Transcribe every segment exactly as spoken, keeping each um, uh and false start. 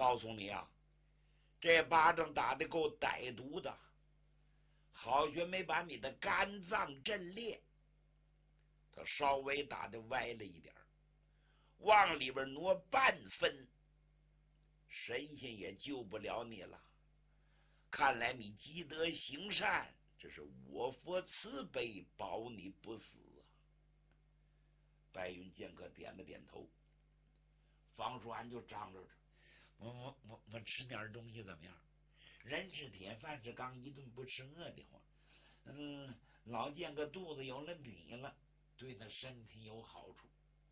告诉你啊，这巴掌打得够歹毒的，好学没把你的肝脏震裂，他稍微打得歪了一点，往里边挪半分，神仙也救不了你了。看来你积德行善，这是我佛慈悲，保你不死啊。白云剑客点了点头，方叔安就张罗着，我我我我吃点东西怎么样？人吃铁，饭吃钢，一顿不吃饿得慌。嗯，老剑客肚子有了底了，对他身体有好处。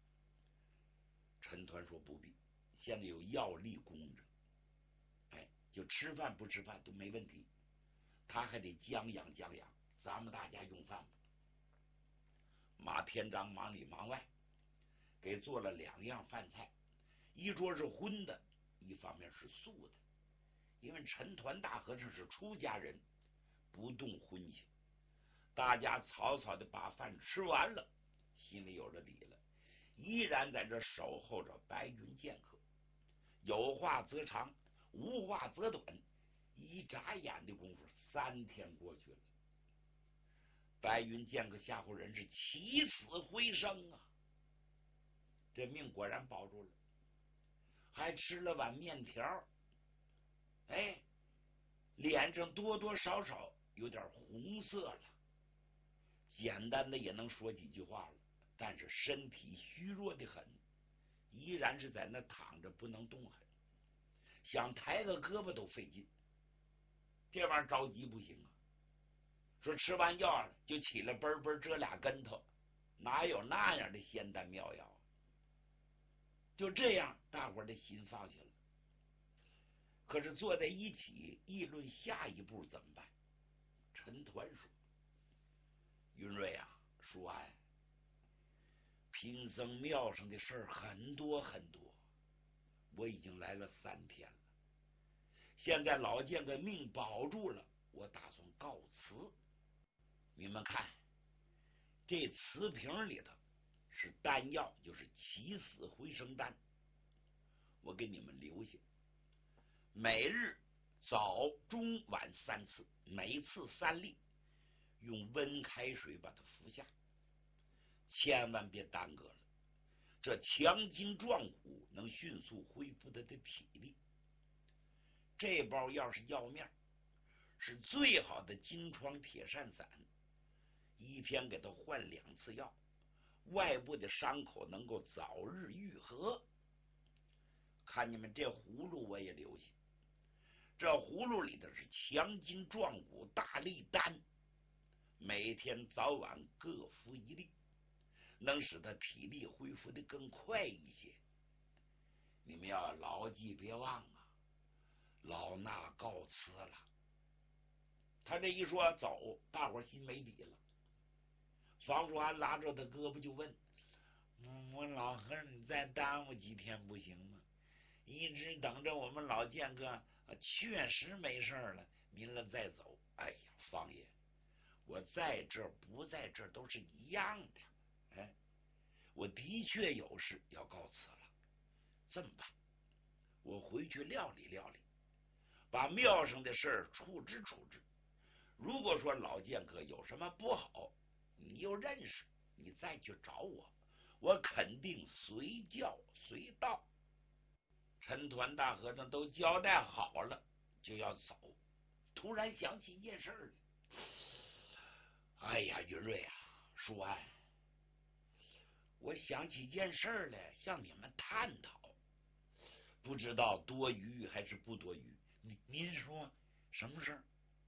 陈团说不必，现在有药力供着，哎，就吃饭不吃饭都没问题。他还得将养将养，咱们大家用饭吧。马天章忙里忙外，给做了两样饭菜，一桌是荤的，一方面是素的。因为陈团大和尚是出家人，不动荤腥，大家草草的把饭吃完了，心里有了底了，依然在这守候着白云剑客。有话则长，无话则短，一眨眼的功夫，三天过去了。白云剑客吓唬人是起死回生啊，这命果然保住了，还吃了碗面条，哎，脸上多多少少有点红色了，简单的也能说几句话了，但是身体虚弱的很，依然是在那躺着不能动弹，想抬个胳膊都费劲。这玩意儿着急不行啊，说吃完药就起来嘣嘣折俩跟头，哪有那样的仙丹妙药？就这样，大伙儿的心放下了。可是坐在一起议论下一步怎么办？陈团说：“云瑞啊，叔安，贫僧庙上的事儿很多很多，我已经来了三天了。现在老剑客命保住了，我打算告辞。你们看，这瓷瓶里头是丹药，就是起死回生丹，我给你们留下，每日早中晚三次，每次三粒，用温开水把它服下，千万别耽搁了。这强筋壮骨，能迅速恢复他的体力。这包要是药面，是最好的金疮铁扇散，一天给他换两次药，外部的伤口能够早日愈合。看你们这葫芦我也留下，这葫芦里头是强筋壮骨大力丹，每天早晚各服一粒，能使他体力恢复的更快一些。你们要牢记别忘啊，老衲告辞了。他这一说走，大伙心没底了。房叔安拉着他胳膊就问：“我老和尚，你再耽误几天不行吗？一直等着我们老剑客确实没事了，您了再走。”哎呀，方爷，我在这儿不在这儿都是一样的。哎，我的确有事要告辞了。这么办，我回去料理料理，把庙上的事儿处置处置。如果说老剑客有什么不好，你又认识，你再去找我，我肯定随叫随到。陈团大和尚都交代好了，就要走，突然想起一件事来。哎呀，云瑞啊，叔安，我想起件事来，向你们探讨，不知道多余还是不多余。您您说什么事儿？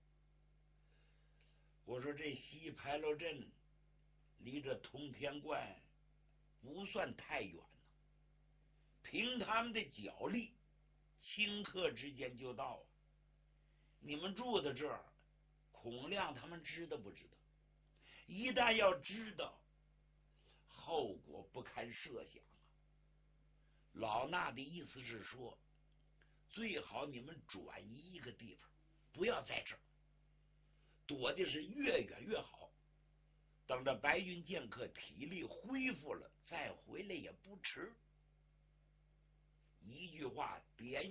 我说这西牌楼镇离这通天观不算太远了，凭他们的脚力，顷刻之间就到啊。你们住的这儿，孔亮他们知道不知道？一旦要知道，后果不堪设想啊！老衲的意思是说，最好你们转移一个地方，不要在这儿，躲的是越远越好。等着白云剑客体力恢复了，再回来也不迟。一句话点